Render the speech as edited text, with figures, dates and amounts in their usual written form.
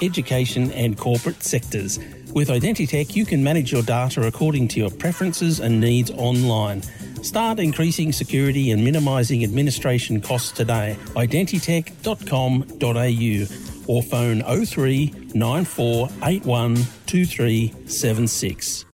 education and corporate sectors. With Identitech, you can manage your data according to your preferences and needs online. Start increasing security and minimising administration costs today. Identitech.com.au or phone 03 9481 2376.